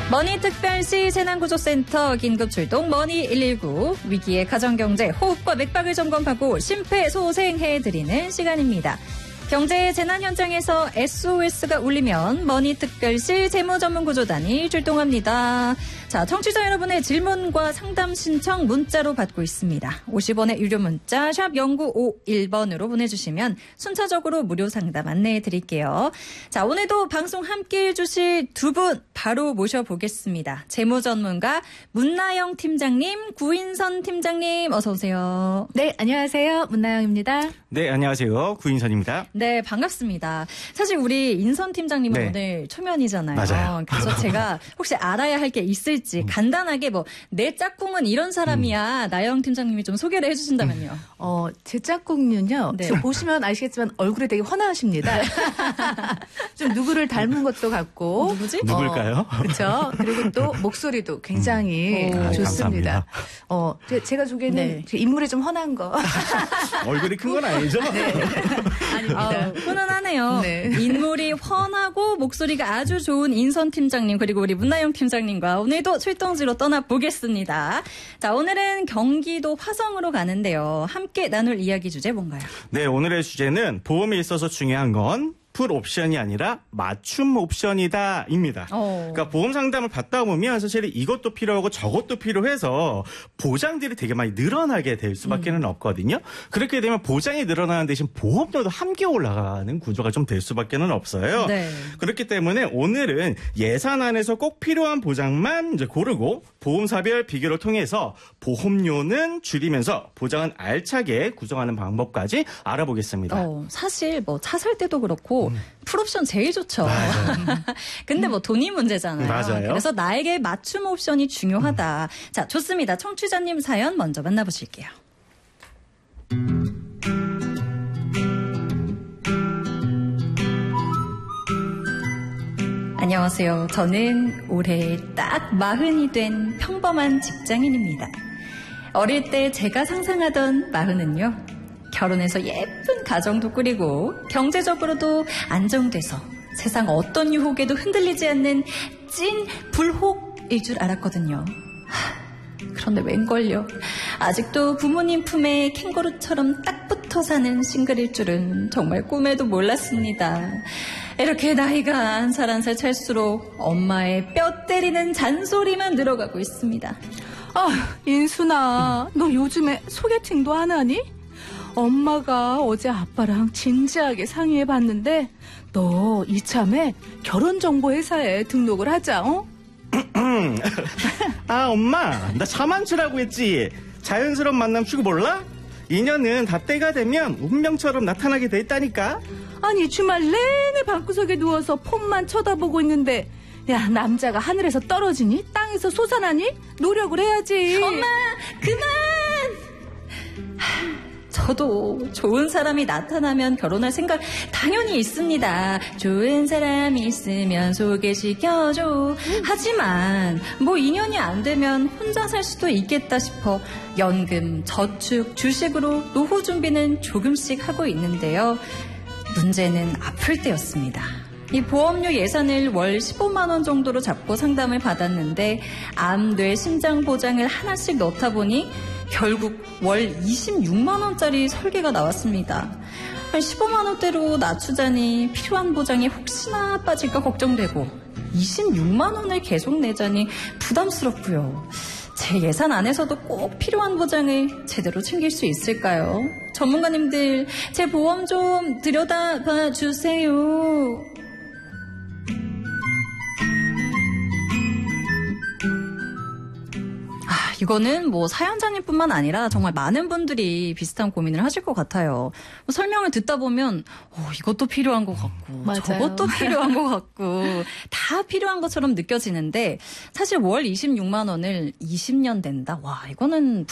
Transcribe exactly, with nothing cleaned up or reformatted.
머니특별시 재난구조센터 긴급출동 머니 일일구 위기의 가정경제 호흡과 맥박을 점검하고 심폐소생해드리는 시간입니다. 경제 재난 현장에서 에스오에스가 울리면 머니특별시 재무전문구조단이 출동합니다. 자, 청취자 여러분의 질문과 상담 신청 문자로 받고 있습니다. 오십 원의 유료 문자 샵 공구오일 번으로 보내주시면 순차적으로 무료 상담 안내해 드릴게요. 자, 오늘도 방송 함께해 주실 두 분 바로 모셔보겠습니다. 재무전문가 문나영 팀장님, 구인선 팀장님 어서 오세요. 네, 안녕하세요. 문나영입니다. 네, 안녕하세요. 구인선입니다. 네, 반갑습니다. 사실 우리 인선 팀장님은 네. 오늘 초면이잖아요. 맞아요. 그래서 제가 혹시 알아야 할 게 있을지 간단하게 뭐 내 짝꿍은 이런 사람이야. 음. 나영 팀장님이 좀 소개를 해주신다면요. 어, 제 짝꿍은요. 네. 지금 보시면 아시겠지만 얼굴이 되게 환하십니다. 좀 누구를 닮은 것도 같고. 누구지? 누굴까요? 어, 그렇죠. 그리고 또 목소리도 굉장히 음. 오. 좋습니다. 아, 어, 제, 제가 보기에는 네. 제 인물이 좀 환한 거. 얼굴이 큰 건 아니죠? 네. 아닙니다. 아, 훈훈하네요. 네. 인물이 훤하고 목소리가 아주 좋은 인선 팀장님 그리고 우리 문나영 팀장님과 오늘도 출동지로 떠나보겠습니다. 자, 오늘은 경기도 화성으로 가는데요. 함께 나눌 이야기 주제 뭔가요? 네, 오늘의 주제는 보험에 있어서 중요한 건 풀 옵션이 아니라 맞춤 옵션이다 입니다. 어. 그러니까 보험 상담을 받다 보면 사실 이것도 필요하고 저것도 필요해서 보장들이 되게 많이 늘어나게 될 수밖에는 음. 없거든요. 그렇게 되면 보장이 늘어나는 대신 보험료도 함께 올라가는 구조가 좀 될 수밖에는 없어요. 네. 그렇기 때문에 오늘은 예산 안에서 꼭 필요한 보장만 이제 고르고 보험사별 비교를 통해서 보험료는 줄이면서 보장은 알차게 구성하는 방법까지 알아보겠습니다. 어, 사실 뭐 차 살 때도 그렇고 음. 풀옵션 제일 좋죠. 근데 뭐 돈이 문제잖아요. 맞아요. 그래서 나에게 맞춤 옵션이 중요하다. 음. 자, 좋습니다. 청취자님 사연 먼저 만나보실게요. 안녕하세요. 저는 올해 딱 마흔이 된 평범한 직장인입니다. 어릴 때 제가 상상하던 마흔은요. 결혼해서 예쁜 가정도 꾸리고 경제적으로도 안정돼서 세상 어떤 유혹에도 흔들리지 않는 찐 불혹일 줄 알았거든요. 하, 그런데 웬걸요. 아직도 부모님 품에 캥거루처럼 딱 붙어 사는 싱글일 줄은 정말 꿈에도 몰랐습니다. 이렇게 나이가 한 살 한 살 찰수록 엄마의 뼈 때리는 잔소리만 늘어가고 있습니다. 아, 인순아, 너 요즘에 소개팅도 안 하니? 엄마가 어제 아빠랑 진지하게 상의해봤는데 너 이참에 결혼정보회사에 등록을 하자, 어? 아, 엄마, 나 자만추라고 했지. 자연스러운 만남 추구 몰라? 인연은 다 때가 되면 운명처럼 나타나게 돼 있다니까. 아니, 주말 내내 방구석에 누워서 폰만 쳐다보고 있는데 야, 남자가 하늘에서 떨어지니? 땅에서 솟아나니? 노력을 해야지. 엄마, 그만! 저도 좋은 사람이 나타나면 결혼할 생각 당연히 있습니다. 좋은 사람이 있으면 소개시켜줘. 하지만 뭐 인연이 안 되면 혼자 살 수도 있겠다 싶어 연금, 저축, 주식으로 노후 준비는 조금씩 하고 있는데요. 문제는 아플 때였습니다. 이 보험료 예산을 월 십오만 원 정도로 잡고 상담을 받았는데 암, 뇌, 심장 보장을 하나씩 넣다 보니 결국 월 이십육만 원짜리 설계가 나왔습니다. 십오만 원대로 낮추자니 필요한 보장이 혹시나 빠질까 걱정되고 이십육만 원을 계속 내자니 부담스럽고요. 제 예산 안에서도 꼭 필요한 보장을 제대로 챙길 수 있을까요? 전문가님들, 제 보험 좀 들여다봐 주세요. 이거는 뭐 사연자님뿐만 아니라 정말 많은 분들이 비슷한 고민을 하실 것 같아요. 뭐 설명을 듣다 보면 어, 이것도 필요한 것 같고 맞아요. 저것도 필요한 것 같고 다 필요한 것처럼 느껴지는데 사실 월 이십육만 원을 이십 년 낸다? 와, 이거는